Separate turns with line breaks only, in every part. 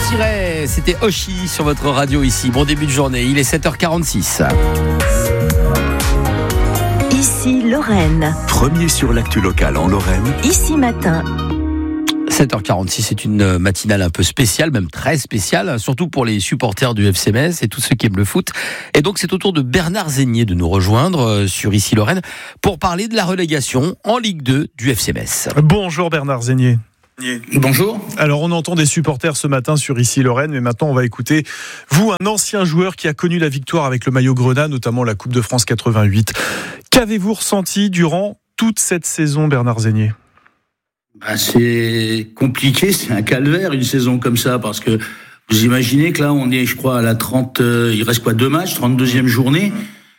Siret, c'était Oshi sur votre radio ici. Bon début de journée, il est 7h46.
Ici Lorraine.
Premier sur l'actu locale en Lorraine.
Ici Matin.
7h46, c'est une matinale un peu spéciale, même très spéciale, surtout pour les supporters du FC Metz et tous ceux qui aiment le foot. Et donc c'est au tour de Bernard Zégnier de nous rejoindre sur Ici Lorraine pour parler de la relégation en Ligue 2 du FC Metz.
Bonjour Bernard Zégnier.
Bonjour.
Alors on entend des supporters ce matin sur Ici Lorraine, mais maintenant on va écouter vous, un ancien joueur qui a connu la victoire avec le maillot Grenat, notamment la Coupe de France 88. Qu'avez-vous ressenti durant toute cette saison, Bernard Zégnier ?
C'est compliqué, c'est un calvaire une saison comme ça, parce que vous imaginez que là on est, je crois, à la 30, il reste quoi, 2 matchs, 32e journée,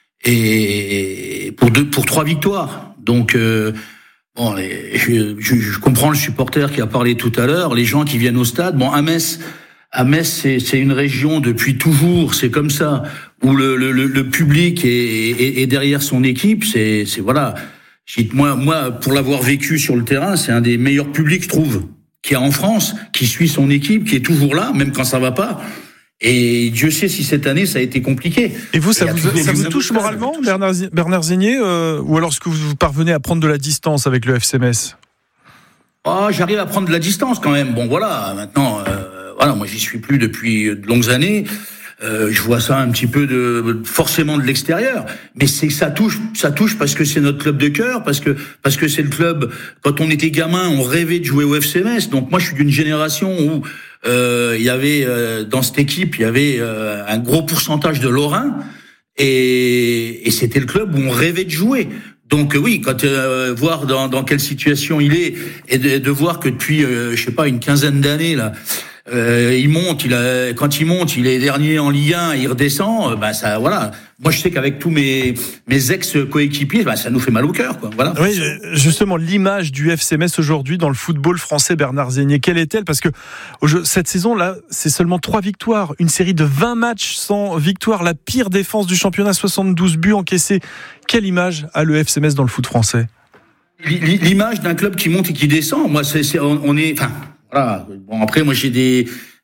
et pour 3 victoires. Donc bon, je comprends le supporter qui a parlé tout à l'heure, les gens qui viennent au stade. Bon, à Metz c'est une région depuis toujours, c'est comme ça, où le public est derrière son équipe, c'est voilà. Moi, pour l'avoir vécu sur le terrain, c'est un des meilleurs publics, je trouve, qu'il y a en France, qui suit son équipe, qui est toujours là, même quand ça va pas. Et Dieu sait si cette année, ça a été compliqué.
Et vous, ça vous touche moralement, Bernard Zégnier, ou alors est-ce que vous parvenez à prendre de la distance avec le FC Metz ?
J'arrive à prendre de la distance quand même. Bon, voilà, maintenant, moi j'y suis plus depuis de longues années. Je vois ça un petit peu forcément de l'extérieur, mais ça touche parce que c'est notre club de cœur, parce que c'est le club. Quand on était gamin, on rêvait de jouer au FC Metz. Donc moi, je suis d'une génération où il y avait dans cette équipe, il y avait un gros pourcentage de Lorrains, et c'était le club où on rêvait de jouer. Donc oui, quand voir dans quelle situation il est, et de voir que depuis je sais pas, une quinzaine d'années là. Quand il monte, il est dernier en Ligue 1, il redescend, ça, voilà. Moi, je sais qu'avec tous mes ex-coéquipiers, ça nous fait mal au cœur, quoi. Voilà.
Oui, justement, l'image du FC Metz aujourd'hui dans le football français, Bernard Zégnier, quelle est-elle ? Parce que cette saison-là, c'est seulement 3 victoires, une série de 20 matchs sans victoire, la pire défense du championnat, 72 buts encaissés. Quelle image a le FC Metz dans le foot français ?
L'image d'un club qui monte et qui descend, moi, voilà. Bon, après, moi, j'ai des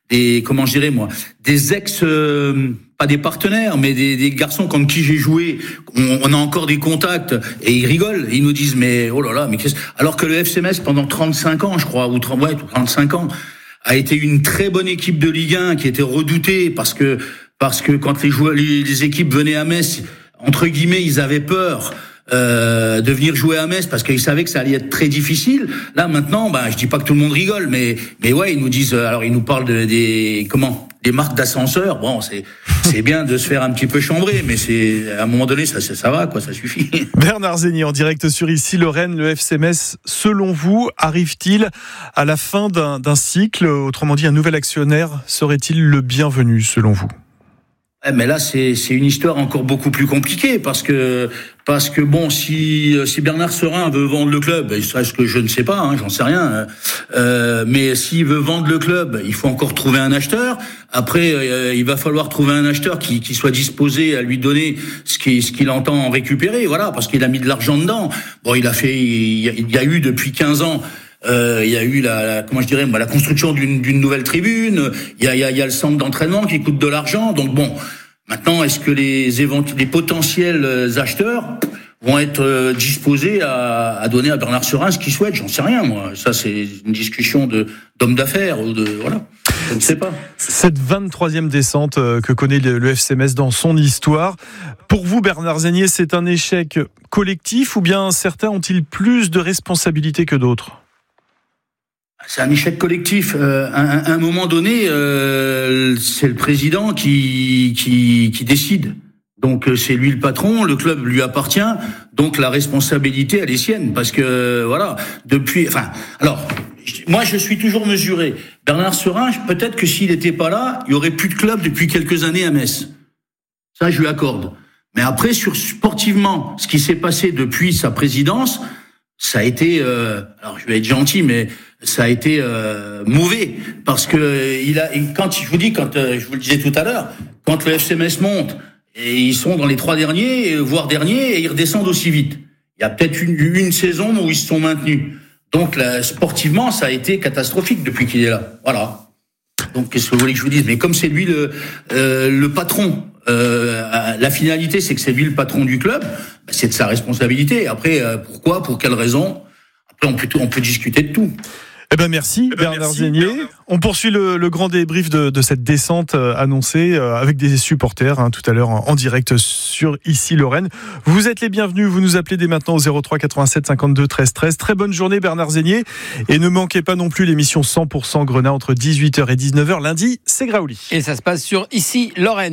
ex, pas des partenaires, mais des garçons contre qui j'ai joué. On a encore des contacts et ils rigolent. Ils nous disent, mais oh là là, mais alors que le FC Metz, pendant 35 ans, je crois, ou 35 ans, a été une très bonne équipe de Ligue 1 qui était redoutée parce que quand les équipes venaient à Metz, entre guillemets, ils avaient peur. De venir jouer à Metz parce qu'ils savaient que ça allait être très difficile. Là maintenant, je dis pas que tout le monde rigole, mais ouais, ils nous disent, alors ils nous parlent des marques d'ascenseurs. Bon, c'est bien de se faire un petit peu chambrer, mais c'est à un moment donné ça va quoi, ça suffit.
Bernard Zégnier en direct sur Ici Lorraine, le FC Metz, selon vous, arrive-t-il à la fin d'un cycle, autrement dit un nouvel actionnaire serait-il le bienvenu selon vous?
Mais là, c'est une histoire encore beaucoup plus compliquée parce que bon, si Bernard Serin veut vendre le club, ce que je ne sais pas, j'en sais rien. Mais s'il veut vendre le club, il faut encore trouver un acheteur. Après, il va falloir trouver un acheteur qui soit disposé à lui donner ce qu'il entend en récupérer. Voilà, parce qu'il a mis de l'argent dedans. Bon, il y a eu depuis 15 ans. Il y a eu la construction d'une nouvelle tribune. Il y a le centre d'entraînement qui coûte de l'argent. Donc bon, maintenant, est-ce que les potentiels acheteurs vont être disposés à donner à Bernard Serin ce qu'il souhaite? J'en sais rien, moi. Ça, c'est une discussion d'hommes d'affaires ou voilà. Je ne sais pas.
Cette 23e descente que connaît le FC Metz dans son histoire, pour vous, Bernard Zégnier, c'est un échec collectif ou bien certains ont-ils plus de responsabilités que d'autres?
C'est un échec collectif. À un moment donné, c'est le président qui décide. Donc c'est lui le patron, le club lui appartient, donc la responsabilité elle est sienne. Parce que voilà, moi je suis toujours mesuré. Bernard Serin, peut-être que s'il n'était pas là, il y aurait plus de club depuis quelques années à Metz. Ça je lui accorde. Mais après, sportivement, ce qui s'est passé depuis sa présidence, ça a été, alors je vais être gentil, mais ça a été mauvais parce que je vous le disais tout à l'heure, quand le FC Metz monte et ils sont dans les 3 derniers, voire derniers, et ils redescendent aussi vite. Il y a peut-être une saison où ils se sont maintenus. Donc sportivement, ça a été catastrophique depuis qu'il est là. Voilà. Donc qu'est-ce que vous voulez que je vous dise? Mais comme c'est lui le patron, la finalité c'est que c'est lui le patron du club, c'est de sa responsabilité. Après, pourquoi, pour quelle raison? Après, on peut discuter de tout.
Eh ben merci Bernard Zégnier. On poursuit le grand débrief de cette descente annoncée avec des supporters tout à l'heure en direct sur Ici Lorraine. Vous êtes les bienvenus, vous nous appelez dès maintenant au 03 87 52 13 13. Très bonne journée Bernard Zégnier et ne manquez pas non plus l'émission 100% Grenat entre 18h et 19h lundi, c'est Graouli.
Et ça se passe sur Ici Lorraine.